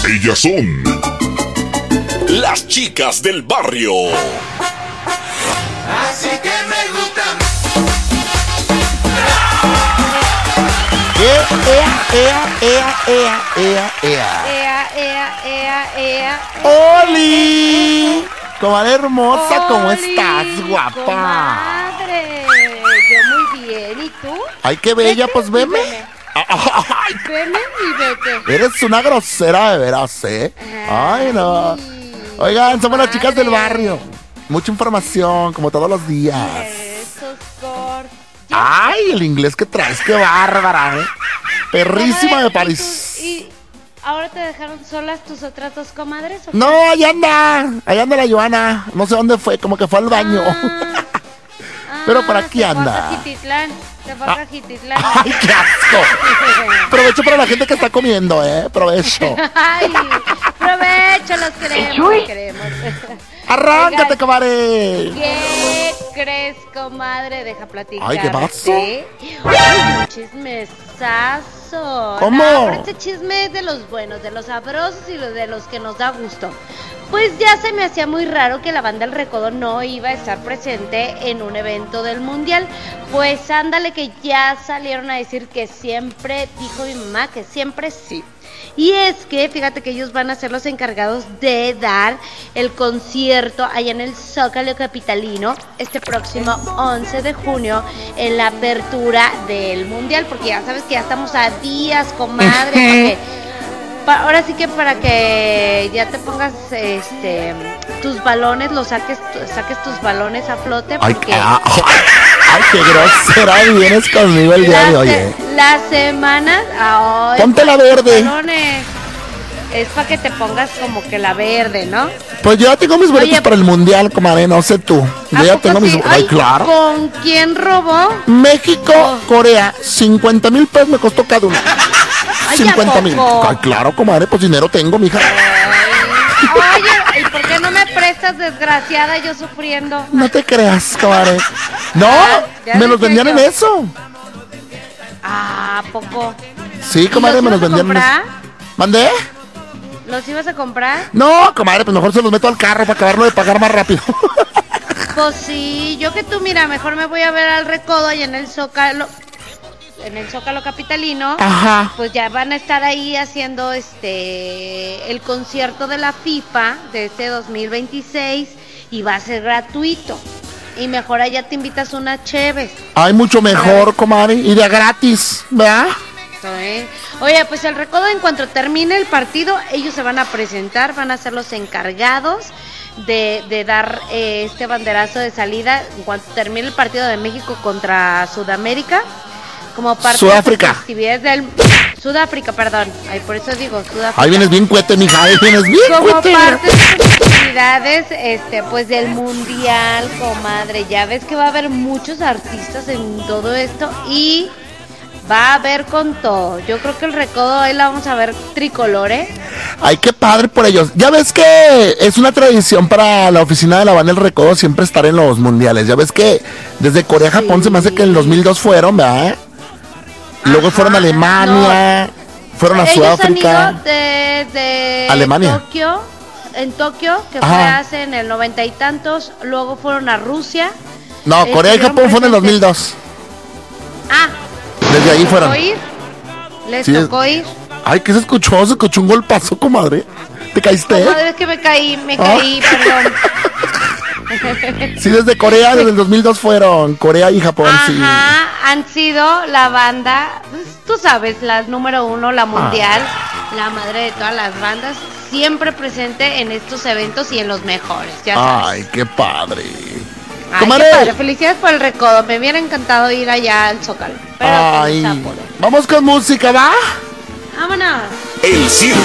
Ellas son las chicas del barrio. Así que me gustan. ¡Oli! Comadre hermosa, ¿cómo estás, guapa? Comadre, yo muy bien, ¿y tú? Ay, qué bella, pues veme. Ay, Veme y vete. eres una grosera de veras, ¿eh? Ay, no. Oigan, somos las chicas del barrio. Mucha información, como todos los días. Esos cortes. Ay, el inglés que traes, qué bárbara, ¿eh? Perrísima de París. ¿Y ahora te dejaron solas tus otras dos comadres? ¿O qué? No, allá anda la Joana. No sé dónde fue, como que fue al baño. Pero por aquí anda. Se fue a Cajititlán. Ay, qué asco. Provecho para la gente que está comiendo, provecho. Ay, provecho, los queremos. Arráncate, Oigan, comadre. ¿qué crees, comadre? Deja platicar. Ay, ¿qué pasó? Ay, un chismesazo. ¿Cómo? No, pero este chisme es de los buenos, de los sabrosos y de los que nos da gusto. Pues ya se me hacía muy raro que la banda El Recodo no iba a estar presente en un evento del Mundial. Pues ándale que ya salieron a decir que siempre, dijo mi mamá, que siempre sí. Y es que, fíjate que ellos van a ser los encargados de dar el concierto allá en el Zócalo Capitalino este próximo 11 de junio en la apertura del Mundial, porque ya sabes que ya estamos a días, comadre, ahora sí que para que ya te pongas tus balones, saques tus balones a flote, porque Ay, qué grosera vienes conmigo el día de hoy. la semana Ponte la verde. Balones. Es para que te pongas como que la verde, ¿no? Pues yo ya tengo mis boletos Oye, para el mundial, comadre, no sé tú. Yo ya tengo mis boletos. Ay, claro. ¿Con quién robó? México, Corea, 50,000 pesos me costó cada uno. Ay, 50,000. ¿a poco? Ay, claro, comadre, pues dinero tengo, mija. Oye, ¿y por qué no me prestas, desgraciada, yo sufriendo? No te creas, comadre. No, ya me los dije vendían yo. en eso. ¿A poco? Sí, comadre, me los vendían en eso. ¿Mandé? ¿Los ibas a comprar? No, comadre, pues mejor se los meto al carro para acabarlo de pagar más rápido. Pues sí, yo que tú, mira, mejor me voy a ver al Recodo allá en el Zócalo Capitalino. Ajá. Pues ya van a estar ahí haciendo el concierto de la FIFA de este 2026 y va a ser gratuito. Y mejor allá te invitas unas cheves. Ay, mucho mejor, comadre, y de gratis, ¿verdad? Oye, pues el Recodo, en cuanto termine el partido, ellos se van a presentar, van a ser los encargados de dar este banderazo de salida en cuanto termine el partido de México contra Sudamérica, como parte Sudáfrica. de las actividades del Sudáfrica, perdón. Ay, por eso digo Sudáfrica. Ahí vienes bien cuete, mija, ahí vienes bien Como cuete. parte de las actividades, pues del mundial, comadre. Ya ves que va a haber muchos artistas en todo esto y va a haber con todo. Yo creo que el Recodo ahí la vamos a ver tricolor, ¿eh? Ay, qué padre por ellos. Ya ves que es una tradición para la oficina de la banda El Recodo siempre estar en los mundiales. Ya ves que desde Corea, Japón, se me hace que en el 2002 fueron, ¿verdad? Luego fueron a Alemania, fueron a Ellos Sudáfrica. han ido desde Alemania. en Tokio, que Ajá. fue hace en el 90 y tantos. Luego fueron a Rusia. No, Corea y Japón fue en el 2002. Ah, Desde ahí fueron. ¿Les Sí, tocó ir? Ay, ¿qué se escuchó? Se escuchó un golpazo, comadre. ¿Te caíste? Comadre, es que me caí, perdón. Sí, desde Corea, desde el 2002 fueron. Corea y Japón, sí. Ajá, han sido la banda, pues, tú sabes, la número uno, la mundial, la madre de todas las bandas, siempre presente en estos eventos y en los mejores, ya sabes. Ay, qué padre. Ay, Comadre. qué padre, felicidades por el Recodo, me hubiera encantado ir allá al Zócalo, pero Ay, pues, apuro. vamos con música, ¿va? Vámonos. El circo,